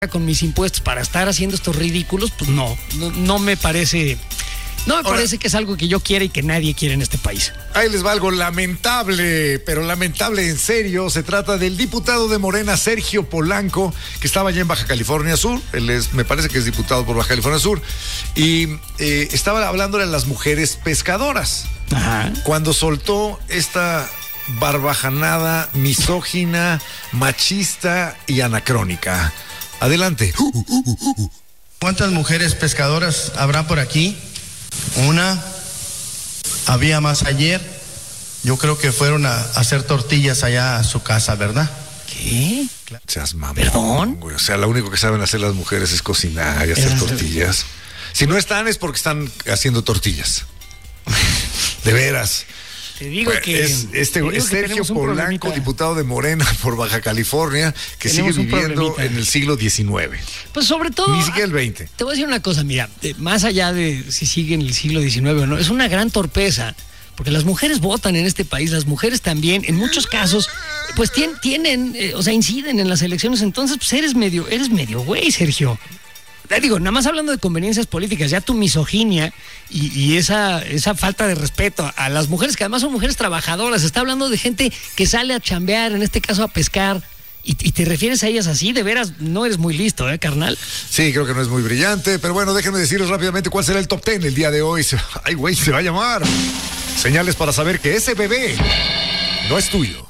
con mis impuestos para estar haciendo estos ridículos, pues no me parece. No me parece que es algo que yo quiera y que nadie quiere en este país. Ahí les va algo lamentable, pero lamentable en serio. Se trata del diputado de Morena, Sergio Polanco, que estaba allá en Baja California Sur. Me parece que es diputado por Baja California Sur. Y estaba hablándole a las mujeres pescadoras. Ajá. Cuando soltó esta barbajanada misógina, machista y anacrónica. Adelante. ¿Cuántas mujeres pescadoras habrá por aquí? Una. Había más ayer. Yo creo que fueron a hacer tortillas allá a su casa, ¿verdad? ¿Qué? Seas mamón. ¿Perdón? Güey. O sea, lo único que saben hacer las mujeres es cocinar y hacer tortillas. Si no están es porque están haciendo tortillas. De veras. Te digo que Sergio Polanco, diputado de Morena por Baja California, que sigue viviendo en el siglo XIX. Pues sobre todo, ni siquiera el XX. Te voy a decir una cosa, mira, más allá de si sigue en el siglo XIX o no, es una gran torpeza, porque las mujeres votan en este país, las mujeres también, en muchos casos, pues tienen, inciden en las elecciones, entonces pues eres medio güey, Sergio. Digo, nada más hablando de conveniencias políticas, ya tu misoginia y esa falta de respeto a las mujeres, que además son mujeres trabajadoras, está hablando de gente que sale a chambear, en este caso a pescar, y te refieres a ellas así, de veras, no eres muy listo, carnal? Sí, creo que no es muy brillante, pero bueno, déjenme decirles rápidamente cuál será el top 10 el día de hoy. Ay, güey, se va a llamar Señales para saber que ese bebé no es tuyo.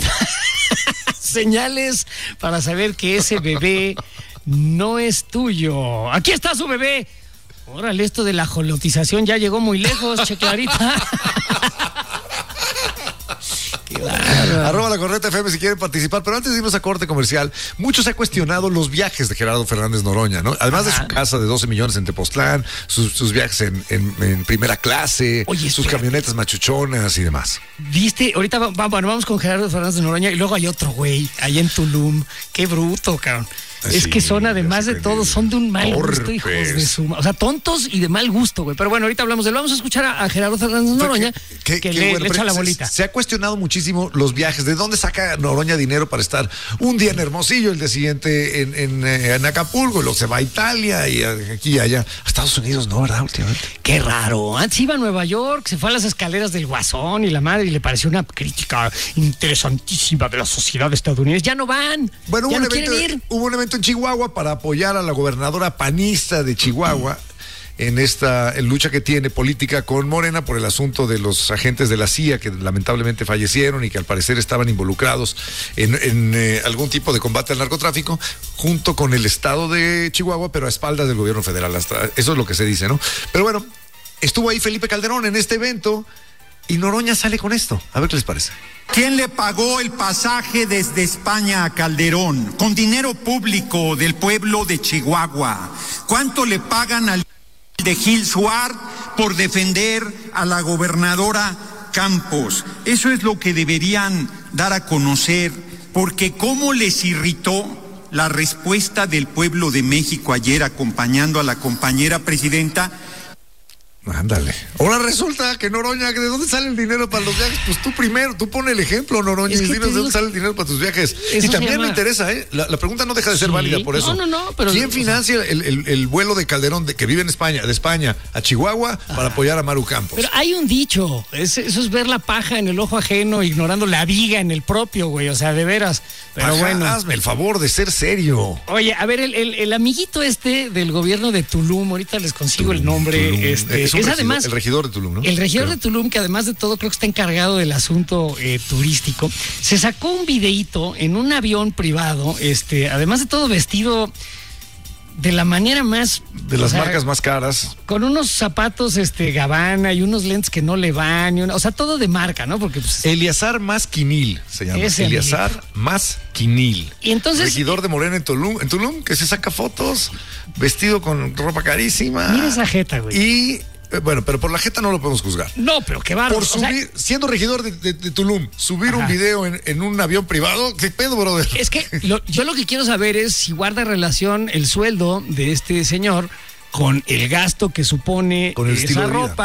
Señales para saber que ese bebé no es tuyo. Aquí está su bebé. Órale, esto de la ajolotización ya llegó muy lejos, che clarita. Qué @ La Corneta FM si quieren participar, pero antes de irnos a corte comercial, mucho se ha cuestionado los viajes de Gerardo Fernández Noroña, ¿no? Además de su casa de 12 millones en Tepoztlán, sus viajes en primera clase, oye, sus camionetas machuchonas y demás. ¿Viste? Ahorita vamos con Gerardo Fernández Noroña y luego hay otro güey allá en Tulum. Qué bruto, cabrón. Es que son, además de todo, son de un mal gusto, hijos de su... O sea, tontos y de mal gusto, güey. Pero bueno, ahorita hablamos de él. Vamos a escuchar a Gerardo Fernández Noroña, que le echa la bolita. Se ha cuestionado muchísimo los viajes. ¿De dónde saca Noroña dinero para estar un día en Hermosillo, el día siguiente en Acapulco, luego se va a Italia y aquí y allá? A Estados Unidos no, ¿verdad? Últimamente. Qué raro. Antes iba a Nueva York, se fue a las escaleras del Guasón y la madre, y le pareció una crítica interesantísima de la sociedad estadounidense. Ya no van. Bueno, ya no quieren ir. Hubo un evento en Chihuahua para apoyar a la gobernadora panista de Chihuahua en esta lucha que tiene política con Morena por el asunto de los agentes de la CIA que lamentablemente fallecieron y que al parecer estaban involucrados en algún tipo de combate al narcotráfico junto con el estado de Chihuahua, pero a espaldas del gobierno federal. Eso es lo que se dice, ¿no? Pero bueno, estuvo ahí Felipe Calderón en este evento y Noroña sale con esto. A ver qué les parece. ¿Quién le pagó el pasaje desde España a Calderón? Con dinero público del pueblo de Chihuahua. ¿Cuánto le pagan al de Gil Suárez por defender a la gobernadora Campos? Eso es lo que deberían dar a conocer, porque cómo les irritó la respuesta del pueblo de México ayer acompañando a la compañera presidenta. Ándale. Ahora resulta que Noroña, ¿de dónde sale el dinero para los viajes? Pues tú primero, tú pon el ejemplo, Noroña, y dinos de dónde sale el dinero para tus viajes. Y también me interesa, la pregunta no deja de ser válida por eso. No, pero... ¿Quién financia el vuelo de Calderón que vive en España, de España a Chihuahua, para apoyar a Maru Campos? Pero hay un dicho, eso es ver la paja en el ojo ajeno, ignorando la viga en el propio, güey, o sea, de veras. Pero ajá, bueno. Hazme el favor de ser serio. Oye, a ver, el amiguito del gobierno de Tulum, ahorita les consigo el nombre, es además el regidor de Tulum, ¿no? El regidor de Tulum, que además de todo creo que está encargado del asunto turístico, se sacó un videíto en un avión privado, además de todo vestido de la manera más... De las marcas más caras. Con unos zapatos Gabbana y unos lentes que no le van, o sea, todo de marca, ¿no? Porque pues, Eleazar Masquinil se llama. Eleazar Masquinil. Y entonces... Regidor de Morena en Tulum, que se saca fotos vestido con ropa carísima. Mira esa jeta, güey. Y... bueno, pero por la jeta no lo podemos juzgar. No, pero qué bárbaro. Por subir, siendo regidor de Tulum, subir un video en un avión privado, ¿qué pedo, brother? Es que yo lo que quiero saber es si guarda relación el sueldo de este señor con el gasto que supone con el esa ropa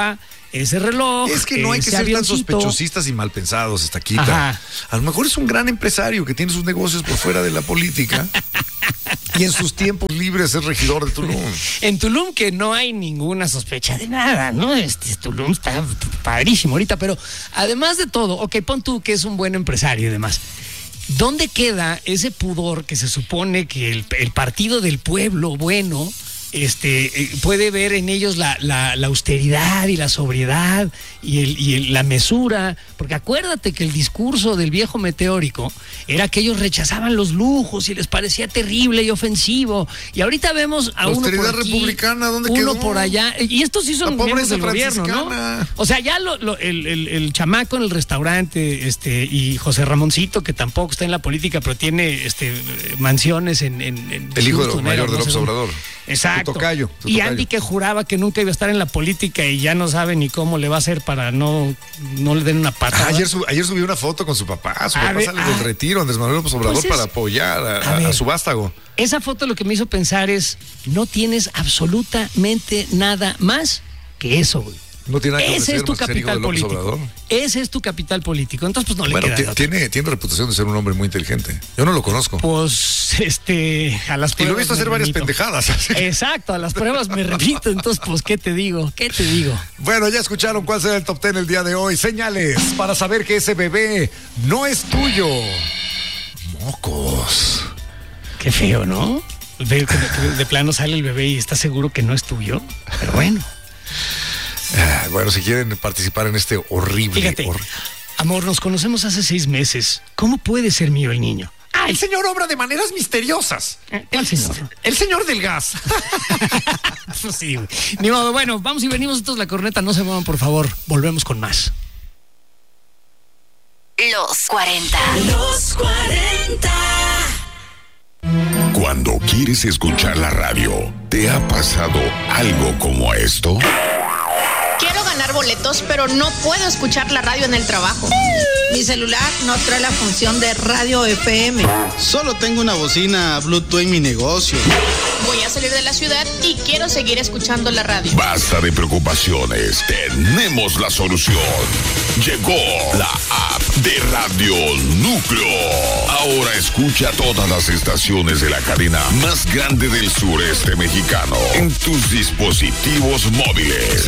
ese reloj. Es que no hay que ese ser tan avioncito. sospechosistas y mal pensados, Estaquita. Ajá. A lo mejor es un gran empresario que tiene sus negocios por fuera de la política y en sus tiempos libres es regidor de Tulum. En Tulum que no hay ninguna sospecha de nada, ¿no? Tulum está padrísimo ahorita, pero además de todo, ok, pon tú que es un buen empresario y demás. ¿Dónde queda ese pudor que se supone que el partido del pueblo bueno puede ver en ellos la austeridad y la sobriedad y la mesura? Porque acuérdate que el discurso del viejo meteórico era que ellos rechazaban los lujos y les parecía terrible y ofensivo. Y ahorita vemos a La uno por austeridad aquí, republicana, ¿dónde uno quedó? por allá. Y estos sí son La miembros pobreza del gobierno, ¿no? franciscana. O sea, ya el chamaco en el restaurante y José Ramoncito, que tampoco está en la política, pero tiene mansiones en El hijo Houston, mayor no de sé López dónde. Obrador. Exacto. Tu tocayo. Y Andy, que juraba que nunca iba a estar en la política y ya no sabe ni cómo le va a hacer para no le den una patada. Ayer subió una foto con su papá. Su papá ver, sale del retiro, Andrés Manuel López Obrador, pues es- para apoyar a a ver. su vástago. Esa foto lo que me hizo pensar es, no tienes absolutamente nada más que eso, güey. No tiene nada que Ese es ofrecer tu más que ser hijo de capital López político. Obrador. Ese es tu capital político. Entonces, pues no le Bueno, queda de otra. tiene reputación de ser un hombre muy inteligente. Yo no lo conozco. Pues, a las Y pruebas. lo he visto me hacer varias remito. pendejadas. así. Exacto, a las pruebas me remito. Entonces, pues, ¿qué te digo? Bueno, ya escucharon cuál será el top 10 el día de hoy. Señales para saber que ese bebé no es tuyo. Mocos. Qué feo, ¿no? De plano sale el bebé y está seguro que no es tuyo. Pero bueno. Bueno, si quieren participar en este horrible. Fíjate, amor, nos conocemos hace 6 meses. ¿Cómo puede ser mío el niño? El señor obra de maneras misteriosas. ¿Cuál señor? El señor del gas. Pues sí, güey. Ni modo. Bueno, vamos y venimos. Entonces la corneta, no se muevan, por favor. Volvemos con más. Los 40. Los 40. Cuando quieres escuchar la radio, ¿te ha pasado algo como esto? Quiero ganar boletos, pero no puedo escuchar la radio en el trabajo. Mi celular no trae la función de radio FM. Solo tengo una bocina Bluetooth en mi negocio. Voy a salir de la ciudad y quiero seguir escuchando la radio. Basta de preocupaciones, tenemos la solución. Llegó la app de Radio Núcleo. Ahora escucha todas las estaciones de la cadena más grande del sureste mexicano en tus dispositivos móviles.